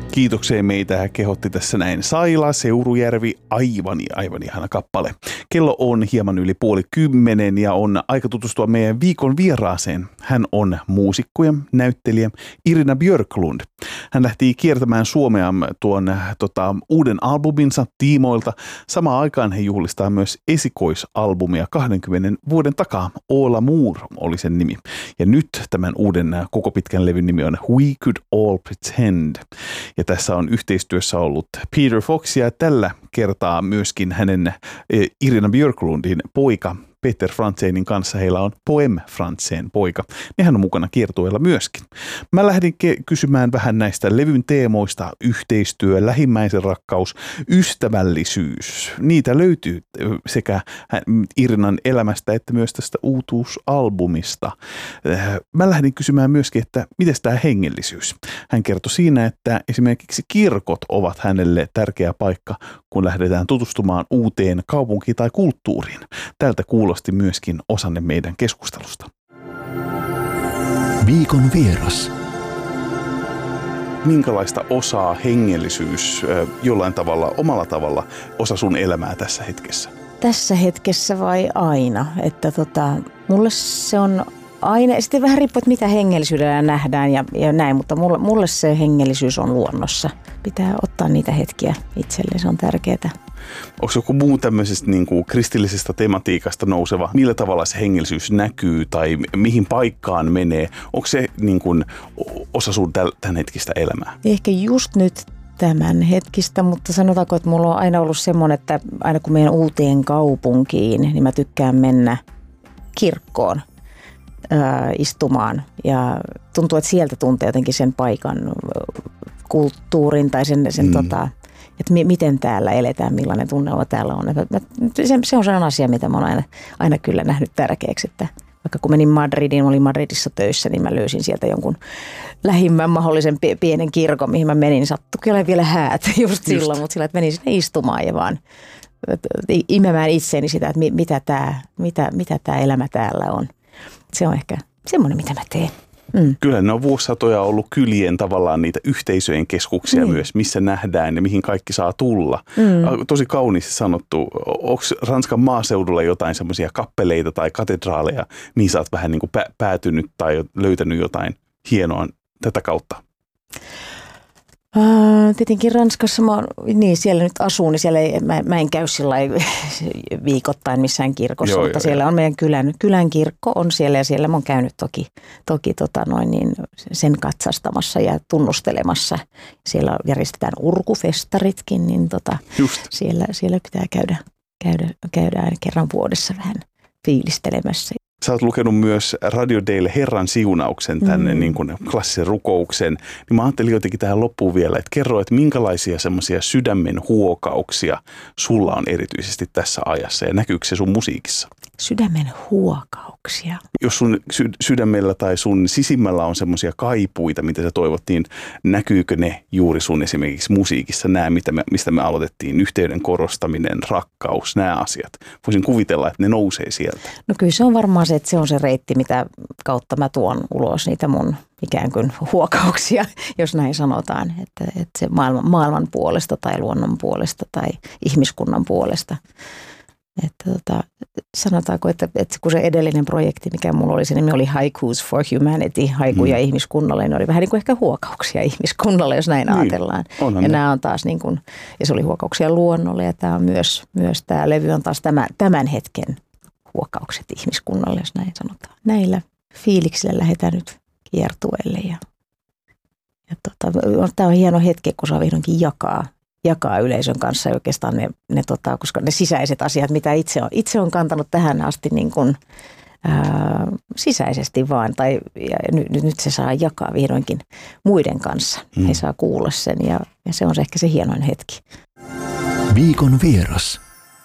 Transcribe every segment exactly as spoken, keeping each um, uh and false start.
Kiitokseen meitä kehotti tässä näin Saila Seurujärvi, aivan, aivan ihana kappale. Kello on hieman yli puoli kymmenen ja on aika tutustua meidän viikon vieraaseen. Hän on muusikko ja näyttelijä Irina Björklund. Hän lähti kiertämään Suomea tuon tota, uuden albuminsa tiimoilta. Samaan aikaan he juhlistaa myös esikoisalbumia kaksikymmentä vuoden takaa. All Amour oli sen nimi. Ja nyt tämän uuden koko pitkän levyn nimi on We Could All Pretend. Ja tässä on yhteistyössä ollut Peter Fox ja tällä kertaa myöskin hänen Irina Björklundin poika Peter Franzénin kanssa. Heillä on Poem Franzén poika. Nehän on mukana kiertueella myöskin. Mä lähdin ke- kysymään vähän näistä levyn teemoista. Yhteistyö, lähimmäisen rakkaus, ystävällisyys. Niitä löytyy sekä Irinan elämästä että myös tästä uutuusalbumista. Mä lähdin kysymään myöskin, että miten tämä hengellisyys. Hän kertoi siinä, että esimerkiksi kirkot ovat hänelle tärkeä paikka, kun lähdetään tutustumaan uuteen kaupunkiin tai kulttuuriin. Tältä kuulosti myöskin osanne meidän keskustelusta. Viikon vieras. Minkälaista osaa hengellisyys jollain tavalla, omalla tavalla, osa sun elämää tässä hetkessä? Tässä hetkessä vai aina? Että tota, mulle se on aina, sitten vähän riippuu, että mitä hengellisyydellä nähdään ja, ja näin, mutta mulle, mulle se hengellisyys on luonnossa. Pitää ottaa niitä hetkiä itselleen, se on tärkeää. Onko joku muu tämmöisestä niin kuin kristillisestä tematiikasta nouseva, millä tavalla se hengellisyys näkyy tai mihin paikkaan menee? Onko se niin kuin osa sun tämän hetkistä elämää? Ehkä just nyt tämän hetkistä, mutta sanotaanko, että mulla on aina ollut semmoinen, että aina kun menen uuteen kaupunkiin, niin mä tykkään mennä kirkkoon ää, istumaan. Ja tuntuu, että sieltä tuntee jotenkin sen paikan kulttuurin tai sen, sen mm. tota, että mi- miten täällä eletään, millainen tunnelma täällä on. Se, se on sellainen asia, mitä mä oon aina, aina kyllä nähnyt tärkeäksi, että vaikka kun menin Madridiin, olin Madridissa töissä, niin mä löysin sieltä jonkun lähimmän mahdollisen pienen kirkon, mihin mä menin. Sattuikin olemaan vielä häät just, just silloin, mutta sillä, että menin sinne istumaan ja vaan imemään itseeni sitä, että mitä tämä mitä, mitä tää elämä täällä on. Se on ehkä semmoinen, mitä mä teen. Mm. Kyllä ne on vuosisatoja ollut kylien tavallaan niitä yhteisöjen keskuksia mm. myös, missä nähdään ja mihin kaikki saa tulla. Mm. Tosi kauniisti sanottu. Onko Ranskan maaseudulla jotain semmoisia kappeleita tai katedraaleja, mihin sä oot vähän niin kuin pä- päätynyt tai löytänyt jotain hienoa tätä kautta? Uh, tietenkin Ranskassa, mä oon, niin siellä nyt asun, niin siellä ei, mä, mä en käy sillä viikoittain missään kirkossa, joo, mutta joo, siellä joo. on meidän kylän, kylän kirkko on siellä ja siellä mä oon käynyt toki, toki tota noin, niin sen katsastamassa ja tunnustelemassa. Siellä järjestetään urkufestaritkin, niin tota, siellä, siellä pitää käydä, käydä, käydä aina kerran vuodessa vähän fiilistelemässä. Sä oot lukenut myös Radio Dale Herran siunauksen tänne, mm. niin kuin klassisen rukouksen. Niin mä ajattelin jotenkin tähän loppuun vielä, että kerro, että minkälaisia semmoisia sydämen huokauksia sulla on erityisesti tässä ajassa ja näkyykö se sun musiikissa? Sydämen huokauksia? Jos sun sy- sydämellä tai sun sisimmällä on semmoisia kaipuita, mitä sä toivot, niin näkyykö ne juuri sun esimerkiksi musiikissa? Nämä, mitä me, mistä me aloitettiin, yhteyden korostaminen, rakkaus, nämä asiat. Voisin kuvitella, että ne nousee sieltä. No kyllä se on varmaan se, että se on se reitti, mitä kautta mä tuon ulos niitä mun ikään kuin huokauksia, jos näin sanotaan. Että, että se maailman, maailman puolesta tai luonnon puolesta tai ihmiskunnan puolesta. Että tota, sanotaanko, että, että kun se edellinen projekti, mikä mulla oli, se nimi oli Haikus for Humanity, haikuja mm. ihmiskunnalle, niin oli vähän niin kuin ehkä huokauksia ihmiskunnalle, jos näin niin, ajatellaan. Ja ne. Nämä on taas niin kuin, ja se oli huokauksia luonnolle ja tämä on myös, myös tämä levy on taas tämä, tämän hetken huokaukset ihmiskunnalle, jos näin sanotaan. Näillä fiiliksillä lähdetään nyt kiertueelle ja, ja tota, tämä on hieno hetki, kun saa vihdoinkin jakaa. jakaa yleisön kanssa oikeastaan ne, ne tota, koska ne sisäiset asiat, mitä itse on, itse on kantanut tähän asti niin kuin, ää, sisäisesti vaan, tai ja nyt, nyt se saa jakaa vihdoinkin muiden kanssa. Mm. He saa kuulla sen ja, ja se on se ehkä se hienoin hetki. Viikon vieras.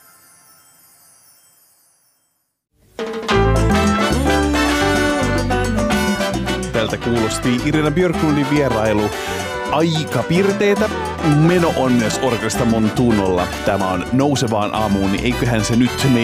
Tältä kuulosti Irina Björklundin vierailu. Aika pirteetä. Meno on myös Orkestra Montunolla. Tämä on Nousevaan aamuun, niin eiköhän se nyt